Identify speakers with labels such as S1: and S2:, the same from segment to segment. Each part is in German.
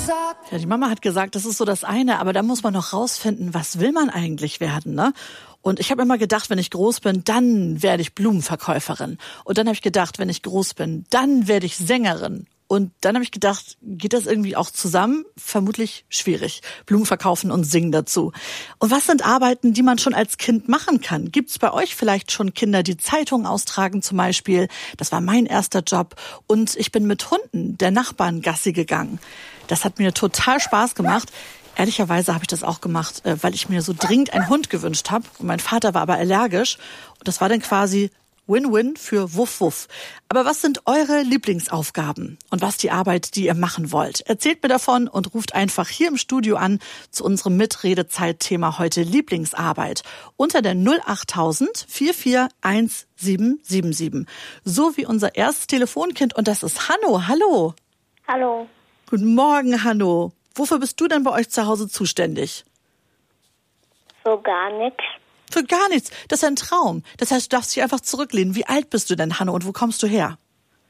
S1: Ja, die Mama hat gesagt, das ist so das eine, aber da muss man noch rausfinden, was will man eigentlich werden, ne? Und ich habe immer gedacht, wenn ich groß bin, dann werde ich Blumenverkäuferin. Und dann habe ich gedacht, wenn ich groß bin, dann werde ich Sängerin. Und dann habe ich gedacht, geht das irgendwie auch zusammen? Vermutlich schwierig. Blumen verkaufen und singen dazu. Und was sind Arbeiten, die man schon als Kind machen kann? Gibt's bei euch vielleicht schon Kinder, die Zeitungen austragen zum Beispiel? Das war mein erster Job. Und ich bin mit Hunden der Nachbarn Gassi gegangen. Das hat mir total Spaß gemacht. Ehrlicherweise habe ich das auch gemacht, weil ich mir so dringend einen Hund gewünscht habe. Und mein Vater war aber allergisch. Und das war dann quasi Win-Win für Wuff Wuff. Aber was sind eure Lieblingsaufgaben? Und was die Arbeit, die ihr machen wollt? Erzählt mir davon und ruft einfach hier im Studio an zu unserem Mitredezeit-Thema heute Lieblingsarbeit. Unter der 08000 441777. So wie unser erstes Telefonkind. Und das ist Hanno. Hallo.
S2: Hallo.
S1: Guten Morgen, Hanno. Wofür bist du denn bei euch zu Hause zuständig?
S2: So gar nichts.
S1: Für gar nichts. Das ist ein Traum. Das heißt, du darfst dich einfach zurücklehnen. Wie alt bist du denn, Hanno, und wo kommst du her?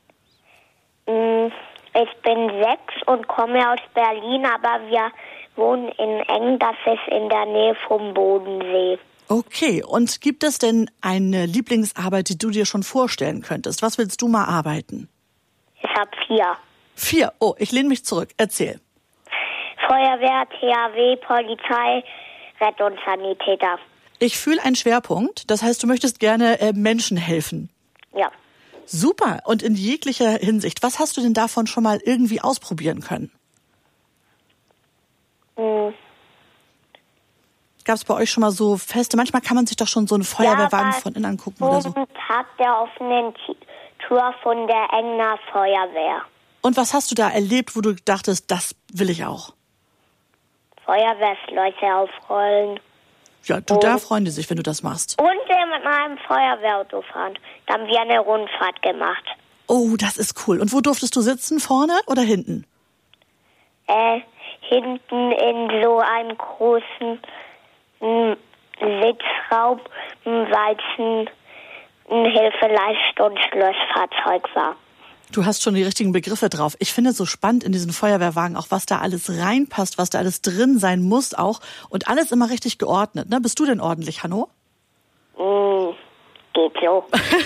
S2: Ich bin 6 und komme aus Berlin, aber wir wohnen in Eng, das ist in der Nähe vom Bodensee.
S1: Okay, und gibt es denn eine Lieblingsarbeit, die du dir schon vorstellen könntest? Was willst du mal arbeiten?
S2: Ich habe 4.
S1: 4. Oh, ich lehne mich zurück. Erzähl.
S2: Feuerwehr, THW, Polizei, Rettungssanitäter.
S1: Ich fühle einen Schwerpunkt. Das heißt, du möchtest gerne Menschen helfen.
S2: Ja.
S1: Super. Und in jeglicher Hinsicht. Was hast du denn davon schon mal irgendwie ausprobieren können? Gab es bei euch schon mal so Feste? Manchmal kann man sich doch schon so einen Feuerwehrwagen von innen angucken oder so.
S2: Tag der offenen Tür von der Engner Feuerwehr.
S1: Und was hast du da erlebt, wo du dachtest, das will ich auch?
S2: Feuerwehrschläuche aufrollen.
S1: Ja, da freuen die sich, wenn du das machst.
S2: Und wir mit einem Feuerwehrauto fahren. Da haben wir eine Rundfahrt gemacht.
S1: Oh, das ist cool. Und wo durftest du sitzen? Vorne oder hinten?
S2: Hinten in so einem großen Sitzraum, weil es ein Hilfeleist- und Schlossfahrzeug war.
S1: Du hast schon die richtigen Begriffe drauf. Ich finde es so spannend in diesen Feuerwehrwagen, auch was da alles reinpasst, was da alles drin sein muss auch. Und alles immer richtig geordnet. Ne? Bist du denn ordentlich, Hanno?
S2: Geht so.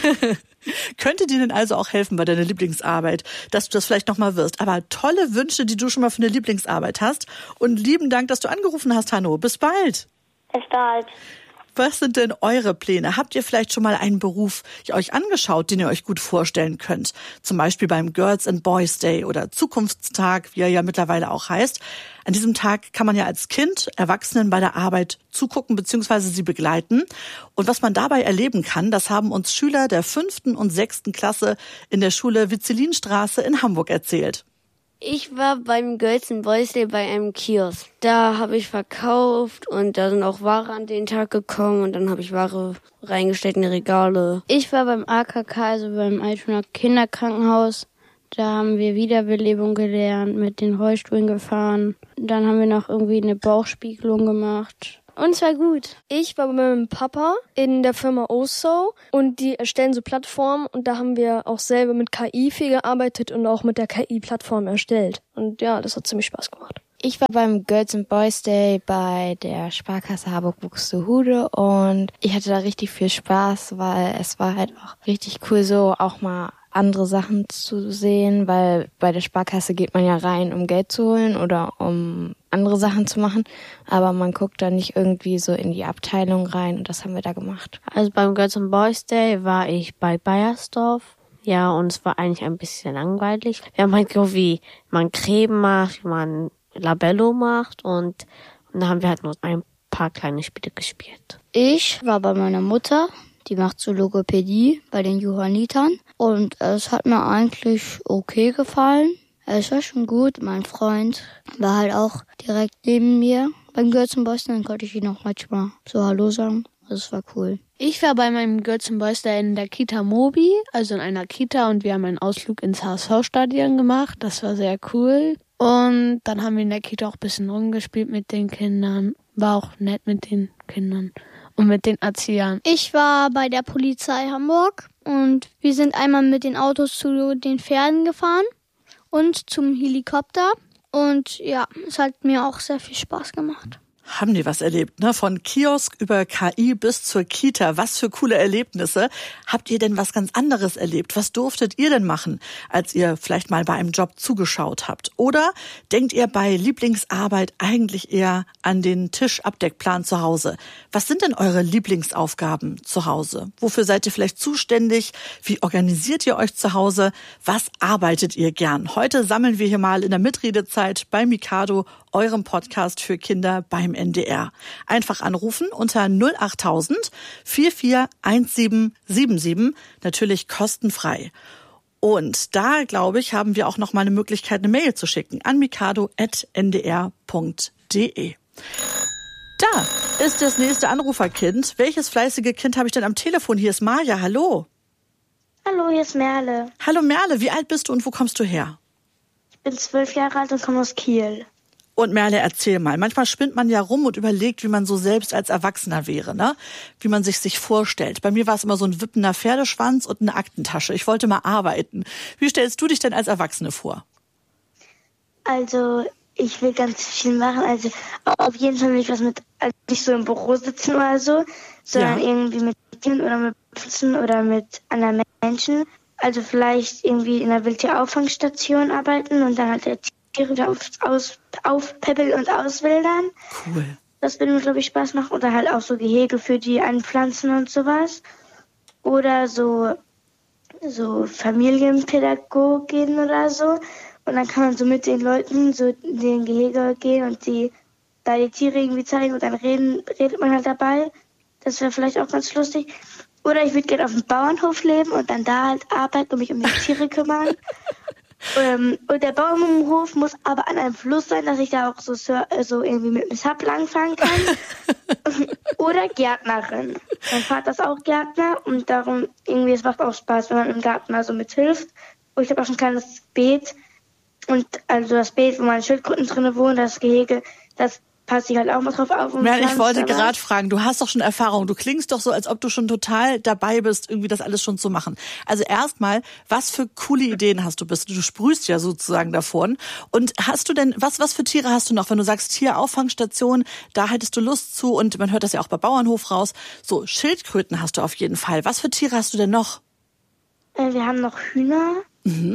S1: Könnte dir denn also auch helfen bei deiner Lieblingsarbeit, dass du das vielleicht nochmal wirst. Aber tolle Wünsche, die du schon mal für eine Lieblingsarbeit hast. Und lieben Dank, dass du angerufen hast, Hanno. Bis bald.
S2: Bis bald.
S1: Was sind denn eure Pläne? Habt ihr vielleicht schon mal einen Beruf euch angeschaut, den ihr euch gut vorstellen könnt? Zum Beispiel beim Girls and Boys Day oder Zukunftstag, wie er ja mittlerweile auch heißt. An diesem Tag kann man ja als Kind Erwachsenen bei der Arbeit zugucken bzw. sie begleiten. Und was man dabei erleben kann, das haben uns Schüler der 5. und 6. Klasse in der Schule Witzelinstraße in Hamburg erzählt.
S3: Ich war beim Girls and Boys Day bei einem Kiosk. Da habe ich verkauft und da sind auch Ware an den Tag gekommen und dann habe ich Ware reingestellt in die Regale. Ich war beim AKK, also beim Altonaer Kinderkrankenhaus. Da haben wir Wiederbelebung gelernt, mit den Rollstühlen gefahren. Dann haben wir noch irgendwie eine Bauchspiegelung gemacht. Und es war gut.
S4: Ich war bei meinem Papa in der Firma OSO und die erstellen so Plattformen und da haben wir auch selber mit KI viel gearbeitet und auch mit der KI-Plattform erstellt. Und ja, das hat ziemlich Spaß gemacht.
S5: Ich war beim Girls and Boys Day bei der Sparkasse Harburg-Buxtehude und ich hatte da richtig viel Spaß, weil es war halt auch richtig cool, so auch mal andere Sachen zu sehen, weil bei der Sparkasse geht man ja rein, um Geld zu holen oder um andere Sachen zu machen, aber man guckt da nicht irgendwie so in die Abteilung rein und das haben wir da gemacht.
S3: Also beim Girls and Boys Day war ich bei Bayersdorf. Ja, und es war eigentlich ein bisschen langweilig. Wir haben halt geguckt, wie man Creme macht, wie man Labello macht und dann haben wir halt nur ein paar kleine Spiele gespielt.
S6: Ich war bei meiner Mutter. Die macht so Logopädie bei den Johannitern. Und es hat mir eigentlich okay gefallen. Es war schon gut. Mein Freund war halt auch direkt neben mir beim Girls and Boys Day. Dann konnte ich ihn auch manchmal so Hallo sagen. Das war cool.
S7: Ich war bei meinem Girls and Boys Day in der Kita Mobi, also in einer Kita. Und wir haben einen Ausflug ins HSV-Stadion gemacht. Das war sehr cool. Und dann haben wir in der Kita auch ein bisschen rumgespielt mit den Kindern. War auch nett mit den Kindern. Und mit den Erziehern.
S8: Ich war bei der Polizei Hamburg und wir sind einmal mit den Autos zu den Pferden gefahren und zum Helikopter. Und ja, es hat mir auch sehr viel Spaß gemacht.
S1: Haben die was erlebt, ne? Von Kiosk über KI bis zur Kita. Was für coole Erlebnisse. Habt ihr denn was ganz anderes erlebt? Was durftet ihr denn machen, als ihr vielleicht mal bei einem Job zugeschaut habt? Oder denkt ihr bei Lieblingsarbeit eigentlich eher an den Tischabdeckplan zu Hause? Was sind denn eure Lieblingsaufgaben zu Hause? Wofür seid ihr vielleicht zuständig? Wie organisiert ihr euch zu Hause? Was arbeitet ihr gern? Heute sammeln wir hier mal in der Mitredezeit bei Mikado, eurem Podcast für Kinder beim NDR. Einfach anrufen unter 08000 441777, natürlich kostenfrei. Und da, glaube ich, haben wir auch noch mal eine Möglichkeit, eine Mail zu schicken an mikado@ndr.de. Da ist das nächste Anruferkind. Welches fleißige Kind habe ich denn am Telefon? Hier ist Maja, hallo.
S2: Hallo, hier ist Merle.
S1: Hallo Merle, wie alt bist du und wo kommst du her?
S2: Ich bin 12 Jahre alt und komme aus Kiel.
S1: Und Merle, erzähl mal. Manchmal spinnt man ja rum und überlegt, wie man so selbst als Erwachsener wäre, ne? Wie man sich vorstellt. Bei mir war es immer so ein wippender Pferdeschwanz und eine Aktentasche. Ich wollte mal arbeiten. Wie stellst du dich denn als Erwachsene vor?
S2: Also, ich will ganz viel machen. Also, auf jeden Fall will ich nicht so im Büro sitzen oder so, sondern irgendwie mit Tieren oder mit Pflanzen oder mit anderen Menschen. Also vielleicht irgendwie in einer Wildtierauffangstation arbeiten und dann halt Tiere wieder aufpäppeln und auswildern.
S1: Cool.
S2: Das würde mir, glaube ich, Spaß machen. Oder halt auch so Gehege für die Anpflanzen und sowas. Oder so Familienpädagogin oder so. Und dann kann man so mit den Leuten so in den Gehege gehen und die Tiere irgendwie zeigen und dann redet man halt dabei. Das wäre vielleicht auch ganz lustig. Oder ich würde gerne auf dem Bauernhof leben und dann da halt arbeiten und mich um die Tiere kümmern. Und der Bauernhof muss aber an einem Fluss sein, dass ich da auch so irgendwie mit dem Sub langfahren kann. Oder Gärtnerin. Mein Vater ist auch Gärtner und darum irgendwie, es macht auch Spaß, wenn man im Garten mal so mithilft. Und ich habe auch ein kleines Beet. Und also das Beet, wo meine Schildkröten drin wohnen, das Gehege, das passe ich halt auch mal drauf auf.
S1: Ich wollte gerade fragen, du hast doch schon Erfahrung. Du klingst doch so, als ob du schon total dabei bist, irgendwie das alles schon zu machen. Also erstmal, was für coole Ideen hast du? Du sprühst ja sozusagen davon. Und hast du denn, was für Tiere hast du noch? Wenn du sagst, Tierauffangstation, da hättest du Lust zu und man hört das ja auch bei Bauernhof raus. So, Schildkröten hast du auf jeden Fall. Was für Tiere hast du denn noch?
S2: Wir haben noch Hühner.
S1: Mhm.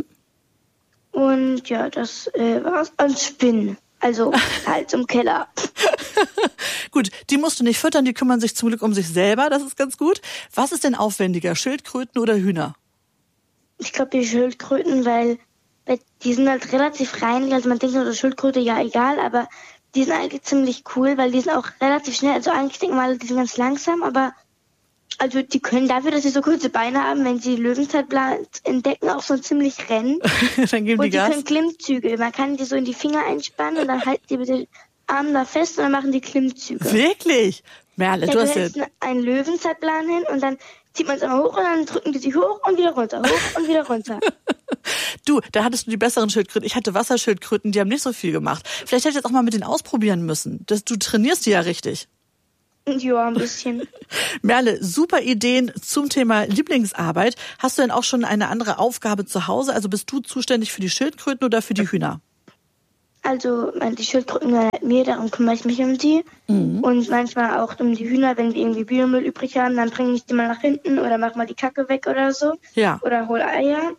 S2: Und ja, das war's. Und Spinnen. Also halt im Keller.
S1: Gut, die musst du nicht füttern, die kümmern sich zum Glück um sich selber, das ist ganz gut. Was ist denn aufwendiger, Schildkröten oder Hühner?
S2: Ich glaube die Schildkröten, weil die sind halt relativ reinlich. Also man denkt nur, Schildkröte, ja egal, aber die sind eigentlich ziemlich cool, weil die sind auch relativ schnell. Also eigentlich denken wir alle, die sind ganz langsam, aber also die können dafür, dass sie so kurze Beine haben, wenn sie Löwenzeitplan entdecken, auch so ziemlich rennen.
S1: Dann geben die Gas.
S2: Und die können Klimmzüge. Man kann die so in die Finger einspannen und dann halten die mit den Armen da fest und dann machen die Klimmzüge.
S1: Wirklich? Merle, du hast ja
S2: einen Löwenzeitplan hin und dann zieht man es einmal hoch und dann drücken die sich hoch und wieder runter, hoch und wieder runter.
S1: Du, da hattest du die besseren Schildkröten. Ich hatte Wasserschildkröten, die haben nicht so viel gemacht. Vielleicht hätte ich jetzt auch mal mit denen ausprobieren müssen. Du trainierst die ja richtig.
S2: Ja, ein bisschen.
S1: Merle, super Ideen zum Thema Lieblingsarbeit. Hast du denn auch schon eine andere Aufgabe zu Hause? Also bist du zuständig für die Schildkröten oder für die Hühner?
S2: Also die Schildkröten gehören halt mir, darum kümmere ich mich um die. Mhm. Und manchmal auch um die Hühner, wenn wir irgendwie Biomüll übrig haben, dann bringe ich die mal nach hinten oder mach mal die Kacke weg oder so.
S1: Ja.
S2: Oder hol Eier.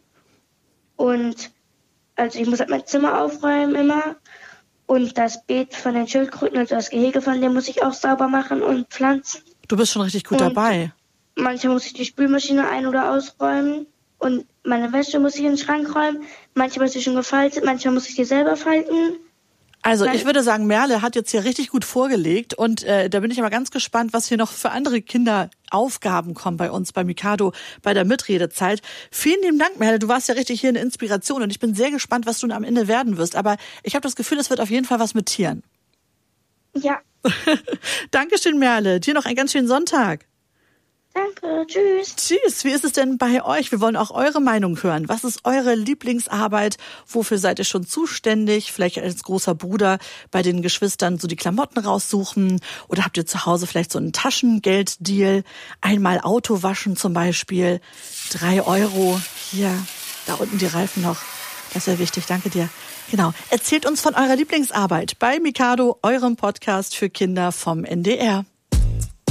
S2: Und also ich muss halt mein Zimmer aufräumen immer. Und das Beet von den Schildkröten, also das Gehege von dem muss ich auch sauber machen und pflanzen.
S1: Du bist schon richtig gut dabei.
S2: Manchmal muss ich die Spülmaschine ein- oder ausräumen. Und meine Wäsche muss ich in den Schrank räumen. Manchmal ist sie schon gefaltet, manchmal muss ich die selber falten.
S1: Also ich würde sagen, Merle hat jetzt hier richtig gut vorgelegt und da bin ich aber ganz gespannt, was hier noch für andere Kinderaufgaben kommen bei uns, bei Mikado, bei der Mitredezeit. Vielen lieben Dank, Merle, du warst ja richtig hier eine Inspiration und ich bin sehr gespannt, was du am Ende werden wirst. Aber ich habe das Gefühl, es wird auf jeden Fall was mit Tieren.
S2: Ja.
S1: Dankeschön, Merle. Dir noch einen ganz schönen Sonntag.
S2: Danke, tschüss.
S1: Tschüss, wie ist es denn bei euch? Wir wollen auch eure Meinung hören. Was ist eure Lieblingsarbeit? Wofür seid ihr schon zuständig? Vielleicht als großer Bruder bei den Geschwistern so die Klamotten raussuchen? Oder habt ihr zu Hause vielleicht so einen Taschengelddeal? Einmal Auto waschen zum Beispiel. 3 €. Hier, da unten die Reifen noch Das wäre wichtig, danke dir. Genau. Erzählt uns von eurer Lieblingsarbeit bei Mikado, eurem Podcast für Kinder vom NDR.